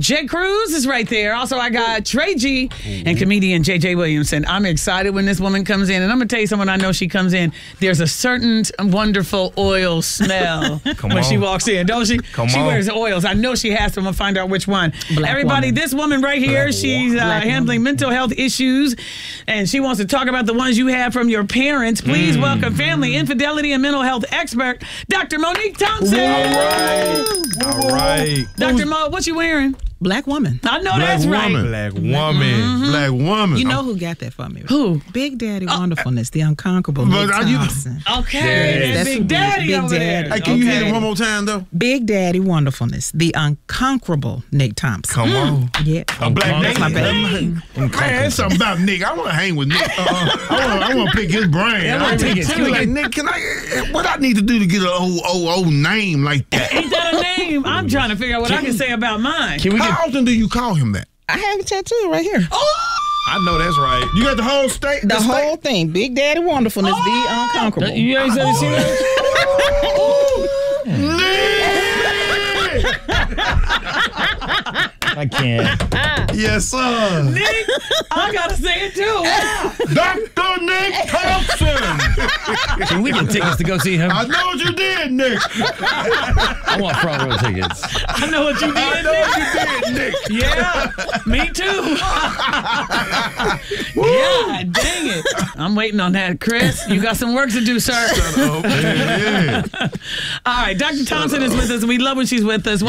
Jay Cruz is right there. Also, I got Trey G and comedian JJ Williamson. I'm excited when this woman comes in, and I'm going to tell you someone I know she comes in. There's a certain wonderful oil smell when she walks in, don't she? She wears oils. I know she has to. I'm going to find out which one. Everybody, this woman right here, she's handling mental health issues, and she wants to talk about the ones you have from your parents. Please welcome family, infidelity, and mental health expert, Dr. Monique Thompson. All right. Dr. Mo, what you wearing? Black woman. I know that's right. Black woman. Black woman. You know who got that for me? Who? Big Daddy Wonderfulness, the unconquerable Nick Thompson. Okay, that's Big Daddy over there. Hey, can you hit it one more time, though? Big Daddy Wonderfulness, the unconquerable Nick Thompson. Come on. Yeah. A black That's my name. baby. Man, there's something about Nick. I want to hang with Nick. I want to pick his brain. I want to take it. Like, Nick, what I need to do to get an old name like that? Ain't that a name? I'm trying to figure out what I can say about mine. How often do you call him that? I have a tattoo right here. I know that's right. You got the whole state? The whole thing. Big Daddy Wonderfulness, the unconquerable. You ain't see that? I can't. Yes, sir. Nick, I gotta say it too. Dr. Nick Thompson. Can we get tickets to go see him? I know what you did, Nick. I want front row tickets. I know what you did, I know what you did, Nick. Yeah, me too. Yeah, dang it. I'm waiting on that, Chris. You got some work to do, sir. Yeah. All right, Dr. Thompson is with us. We love when she's with us.